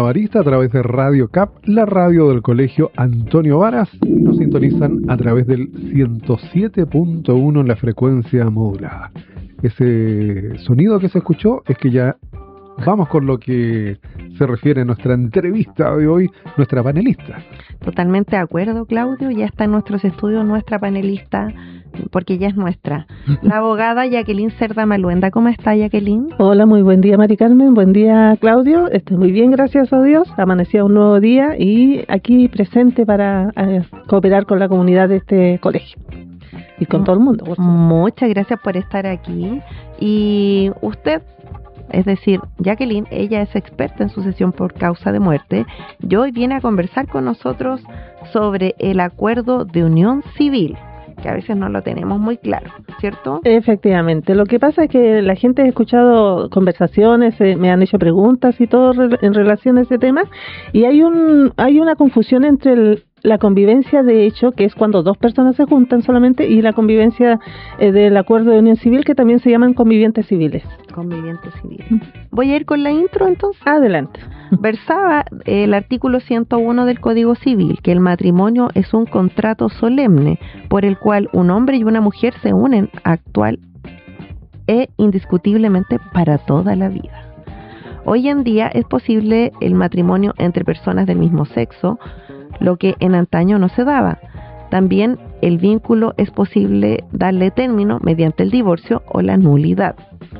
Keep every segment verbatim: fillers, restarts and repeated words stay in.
Arista a través de Radio C A P, la radio del Colegio Antonio Varas, y nos sintonizan a través del ciento siete punto uno en la frecuencia modulada. Ese sonido que se escuchó es que ya vamos con lo que se refiere a nuestra entrevista de hoy, nuestra panelista. Totalmente de acuerdo, Claudio, ya está en nuestros estudios nuestra panelista, porque ya es nuestra, la abogada Jacqueline Cerda Maluenda. ¿Cómo está, Jacqueline? Hola, muy buen día, Mari Carmen, buen día, Claudio. Estoy muy bien, gracias a Dios. Amanecía un nuevo día y aquí presente para eh, cooperar con la comunidad de este colegio y con todo el mundo. Por Muchas gracias por estar aquí. Y usted, es decir, Jacqueline, ella es experta en sucesión por causa de muerte, y hoy viene a conversar con nosotros sobre el acuerdo de unión civil, que a veces no lo tenemos muy claro, ¿cierto? Efectivamente. Lo que pasa es que la gente ha escuchado conversaciones, eh, me han hecho preguntas y todo re- en relación a ese tema, y hay un hay una confusión entre el, la convivencia de hecho, que es cuando dos personas se juntan solamente, y la convivencia eh, del acuerdo de unión civil, que también se llaman convivientes civiles. Convivientes civiles. Voy a ir con la intro entonces. Adelante. Versaba el artículo ciento uno del Código Civil que el matrimonio es un contrato solemne por el cual un hombre y una mujer se unen actual e indiscutiblemente para toda la vida. Hoy en día es posible el matrimonio entre personas del mismo sexo, lo que en antaño no se daba. También el vínculo es posible darle término mediante el divorcio o la nulidad.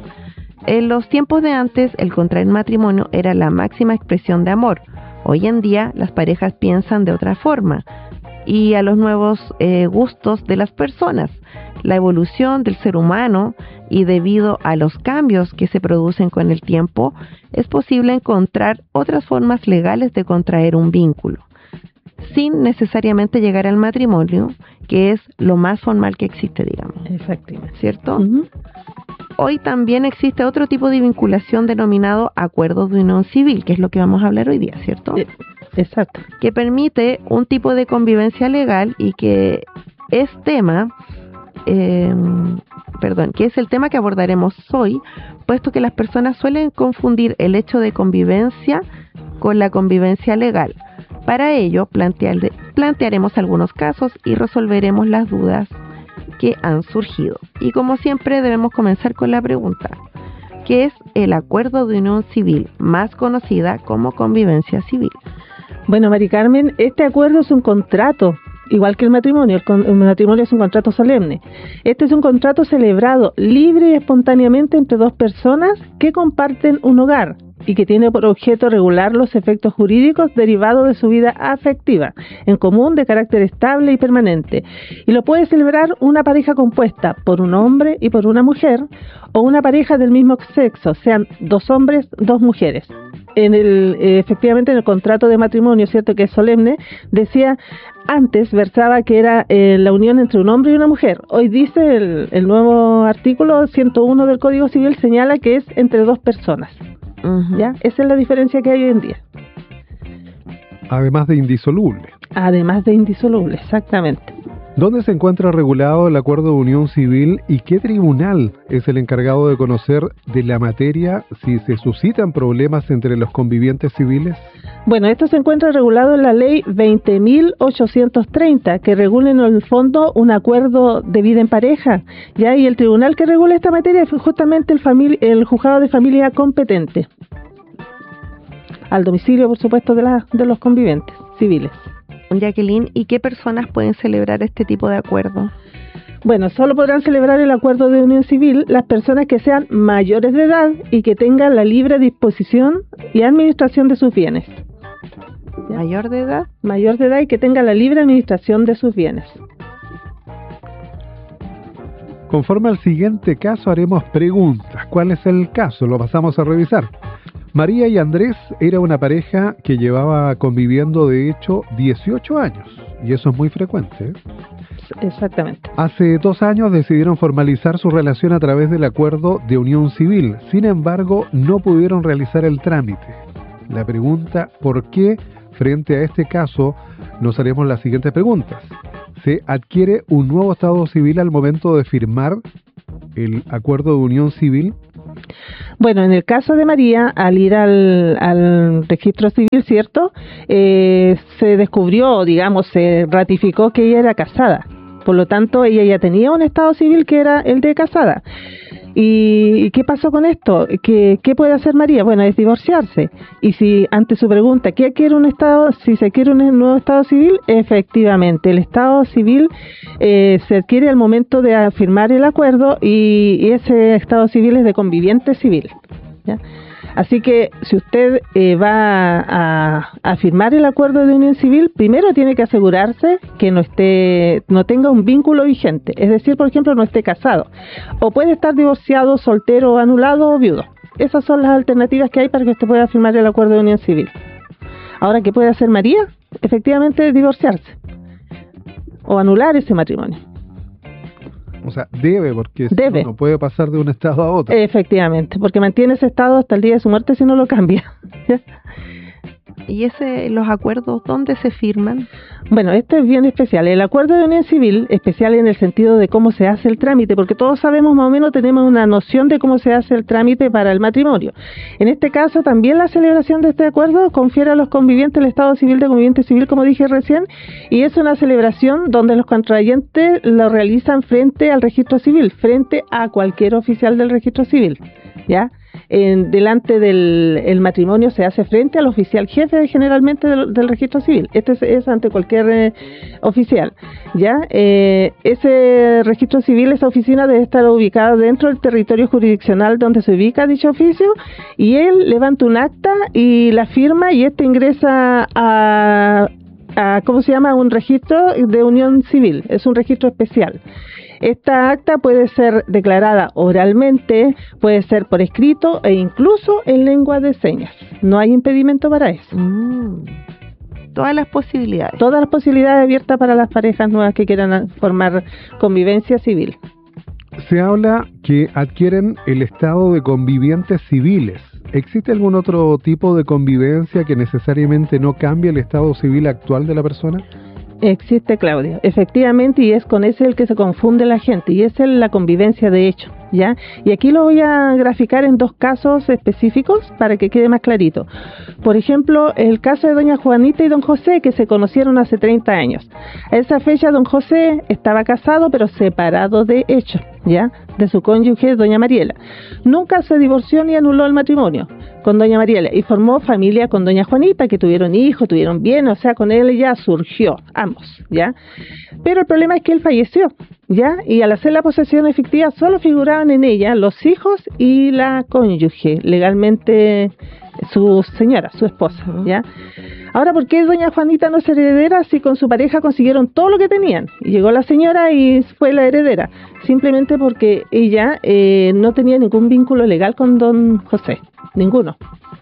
En los tiempos de antes, el contraer matrimonio era la máxima expresión de amor. Hoy en día, las parejas piensan de otra forma y a los nuevos eh, gustos de las personas, la evolución del ser humano, y debido a los cambios que se producen con el tiempo, es posible encontrar otras formas legales de contraer un vínculo, sin necesariamente llegar al matrimonio, que es lo más formal que existe, digamos. Efectivamente. ¿Cierto? Uh-huh. Hoy también existe otro tipo de vinculación denominado acuerdo de unión civil, que es lo que vamos a hablar hoy día, ¿cierto? Exacto. Que permite un tipo de convivencia legal y que es tema, eh, perdón, que es el tema que abordaremos hoy, puesto que las personas suelen confundir el hecho de convivencia con la convivencia legal. Para ello, plantear, plantearemos algunos casos y resolveremos las dudas que han surgido. Y como siempre debemos comenzar con la pregunta: ¿qué es el acuerdo de unión civil, más conocida como convivencia civil? Bueno, Mari Carmen, este acuerdo es un contrato, igual que el matrimonio. El, con, el matrimonio es un contrato solemne. Este es un contrato celebrado libre y espontáneamente entre dos personas que comparten un hogar y que tiene por objeto regular los efectos jurídicos derivados de su vida afectiva, en común, de carácter estable y permanente. Y lo puede celebrar una pareja compuesta por un hombre y por una mujer, o una pareja del mismo sexo, sean dos hombres, dos mujeres. En el, efectivamente, en el contrato de matrimonio, cierto, que es solemne, decía, antes versaba que era eh, la unión entre un hombre y una mujer. Hoy dice el, el nuevo artículo ciento uno del Código Civil, señala que es entre dos personas. Uh-huh. ¿Ya? Esa es la diferencia que hay hoy en día. Además de indisoluble. Además de indisoluble, exactamente. ¿Dónde se encuentra regulado el acuerdo de unión civil y qué tribunal es el encargado de conocer de la materia si se suscitan problemas entre los convivientes civiles? Bueno, esto se encuentra regulado en la ley veinte mil ochocientos treinta, que regula en el fondo un acuerdo de vida en pareja, ¿ya? Y el tribunal que regula esta materia es justamente el, famili- el juzgado de familia competente, al domicilio, por supuesto, de, la, de los convivientes civiles. Jacqueline, ¿y qué personas pueden celebrar este tipo de acuerdo? Bueno, solo podrán celebrar el acuerdo de unión civil las personas que sean mayores de edad y que tengan la libre disposición y administración de sus bienes. ¿Ya? ¿Mayor de edad? Mayor de edad y que tenga la libre administración de sus bienes. Conforme al siguiente caso haremos preguntas. ¿Cuál es el caso? Lo pasamos a revisar. María y Andrés era una pareja que llevaba conviviendo de hecho dieciocho años, y eso es muy frecuente, ¿eh? Exactamente. Hace dos años decidieron formalizar su relación a través del acuerdo de unión civil. Sin embargo, no pudieron realizar el trámite. La pregunta, ¿por qué? Frente a este caso, nos haremos las siguientes preguntas. ¿Se adquiere un nuevo estado civil al momento de firmar el acuerdo de unión civil? Bueno, en el caso de María, al ir al, al registro civil, ¿cierto? Eh, se descubrió, digamos, se ratificó que ella era casada. Por lo tanto, ella ya tenía un estado civil que era el de casada. ¿Y qué pasó con esto? ¿Qué, ¿Qué puede hacer María? Bueno, es divorciarse. Y si, ante su pregunta, ¿qué quiere un estado? Si se quiere un nuevo estado civil, efectivamente, el estado civil eh, se adquiere al momento de firmar el acuerdo y, y ese estado civil es de conviviente civil, ¿ya? Así que si usted eh, va a, a firmar el acuerdo de unión civil, primero tiene que asegurarse que no esté, no tenga un vínculo vigente, es decir, por ejemplo, no esté casado, o puede estar divorciado, soltero, anulado o viudo. Esas son las alternativas que hay para que usted pueda firmar el acuerdo de unión civil. Ahora, ¿qué puede hacer María? Efectivamente, divorciarse o anular ese matrimonio. O sea, debe, porque debe. No puede pasar de un estado a otro. Efectivamente, porque mantiene ese estado hasta el día de su muerte si no lo cambia. ¿Y ese, los acuerdos dónde se firman? Bueno, este es bien especial. El acuerdo de unión civil, especial en el sentido de cómo se hace el trámite, porque todos sabemos más o menos, tenemos una noción de cómo se hace el trámite para el matrimonio. En este caso, también la celebración de este acuerdo confiere a los convivientes el estado civil de conviviente civil, como dije recién, y es una celebración donde los contrayentes lo realizan frente al registro civil, frente a cualquier oficial del registro civil, ¿ya? En, delante del el matrimonio se hace frente al oficial jefe generalmente del, del registro civil. Este es, es ante cualquier eh, oficial, ¿ya? Eh, ese registro civil, esa oficina debe estar ubicada dentro del territorio jurisdiccional donde se ubica dicho oficio, y él levanta un acta y la firma, y este ingresa a, a ¿cómo se llama? Un registro de unión civil. Es un registro especial. Esta acta puede ser declarada oralmente, puede ser por escrito e incluso en lengua de señas. No hay impedimento para eso. Mm. Todas las posibilidades. Todas las posibilidades abiertas para las parejas nuevas que quieran formar convivencia civil. Se habla que adquieren el estado de convivientes civiles. ¿Existe algún otro tipo de convivencia que necesariamente no cambie el estado civil actual de la persona? Existe, Claudia, efectivamente, y es con ese el que se confunde la gente, y es el, la convivencia de hecho, ¿ya? Y aquí lo voy a graficar en dos casos específicos para que quede más clarito. Por ejemplo, el caso de doña Juanita y don José, que se conocieron hace treinta años. A esa fecha don José estaba casado, pero separado de hecho, ¿ya? De su cónyuge, doña Mariela. Nunca se divorció ni anuló el matrimonio con doña Mariela, y formó familia con doña Juanita, que tuvieron hijos, tuvieron bienes, o sea, con él ya surgió, ambos, ¿ya? Pero el problema es que él falleció, ¿ya? Y al hacer la posesión efectiva solo figuraban en ella los hijos y la cónyuge, legalmente su señora, su esposa, ¿ya? Ahora, ¿por qué doña Juanita no es heredera si con su pareja consiguieron todo lo que tenían? Y llegó la señora y fue la heredera. Simplemente porque ella eh, no tenía ningún vínculo legal con don José, ninguno.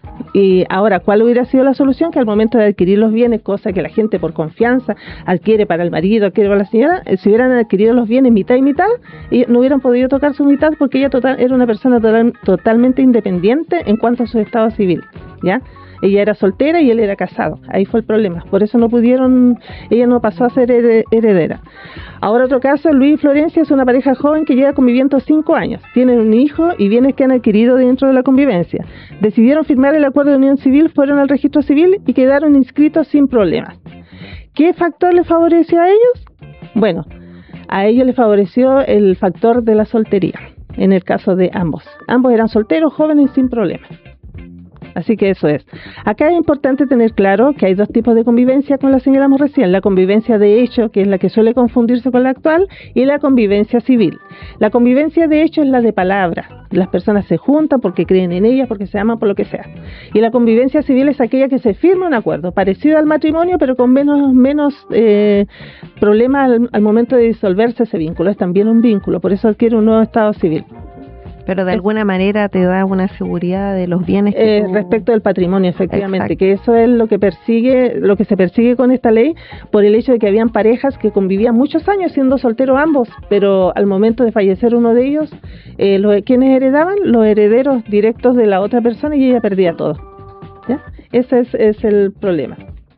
Y ahora, ¿cuál hubiera sido la solución? Que al momento de adquirir los bienes, cosa que la gente por confianza adquiere para el marido, adquiere para la señora, eh, si hubieran adquirido los bienes mitad y mitad, y no hubieran podido tocar su mitad porque ella total, era una persona total, totalmente independiente en cuanto a su estado civil, ¿ya? Ella era soltera y él era casado. Ahí fue el problema. Por eso no pudieron, ella no pasó a ser heredera. Ahora otro caso, Luis y Florencia es una pareja joven que lleva conviviendo cinco años. Tienen un hijo y bienes que han adquirido dentro de la convivencia. Decidieron firmar el acuerdo de unión civil, fueron al registro civil y quedaron inscritos sin problemas. ¿Qué factor les favoreció a ellos? Bueno, a ellos les favoreció el factor de la soltería, en el caso de ambos. Ambos eran solteros, jóvenes, sin problemas. Así que eso es. Acá es importante tener claro que hay dos tipos de convivencia, como la señalamos recién: la convivencia de hecho, que es la que suele confundirse con la actual, y la convivencia civil. La convivencia de hecho es la de palabra. Las personas se juntan porque creen en ellas, porque se aman, por lo que sea. Y la convivencia civil es aquella que se firma un acuerdo, parecido al matrimonio, pero con menos, menos eh, problemas al, al momento de disolverse ese vínculo. Es también un vínculo, por eso adquiere un nuevo estado civil. Pero de alguna manera te da una seguridad de los bienes que eh, tú... respecto del patrimonio, efectivamente. Exacto. Que eso es lo que persigue, lo que se persigue con esta ley, por el hecho de que habían parejas que convivían muchos años siendo solteros ambos, pero al momento de fallecer uno de ellos, eh, los, ¿quiénes heredaban? Los herederos directos de la otra persona, y ella perdía todo, ¿ya? Ese es, es el problema.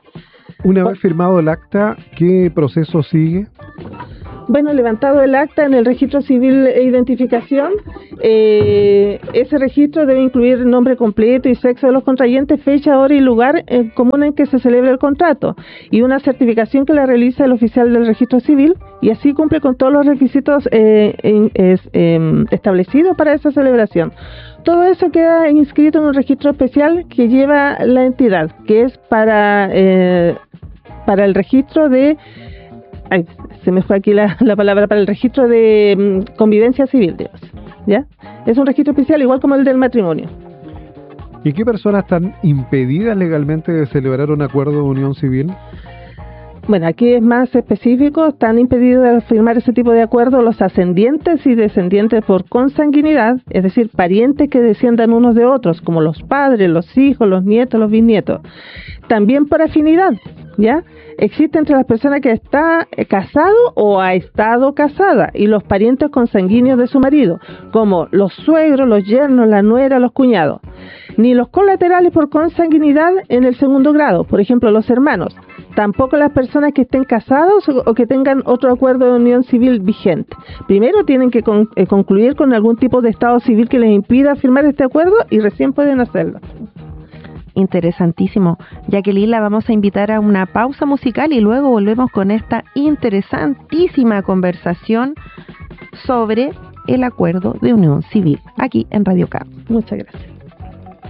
Una vez firmado el acta, ¿qué proceso sigue? Bueno, levantado el acta en el registro civil e identificación, eh, ese registro debe incluir nombre completo y sexo de los contrayentes, fecha, hora y lugar en común en que se celebra el contrato, y una certificación que la realiza el oficial del registro civil, y así cumple con todos los requisitos eh, en, es, eh, establecidos para esa celebración. Todo eso queda inscrito en un registro especial que lleva la entidad, que es para eh, para el registro de ay, se me fue aquí la, la palabra para el registro de um, convivencia civil, digamos, ¿ya? Es un registro especial igual como el del matrimonio. ¿Y qué personas están impedidas legalmente de celebrar un acuerdo de unión civil? Bueno, aquí es más específico, están impedidos de firmar ese tipo de acuerdo los ascendientes y descendientes por consanguinidad, es decir, parientes que desciendan unos de otros, como los padres, los hijos, los nietos, los bisnietos. También por afinidad, ¿ya? Existe entre las personas que está casado o ha estado casada y los parientes consanguíneos de su marido, como los suegros, los yernos, la nuera, los cuñados. Ni los colaterales por consanguinidad en el segundo grado, por ejemplo, los hermanos. Tampoco las personas que estén casados o que tengan otro acuerdo de unión civil vigente. Primero tienen que con, eh, concluir con algún tipo de estado civil que les impida firmar este acuerdo y recién pueden hacerlo. Interesantísimo. Jacqueline, la vamos a invitar a una pausa musical y luego volvemos con esta interesantísima conversación sobre el acuerdo de unión civil aquí en Radio Cap. Muchas gracias.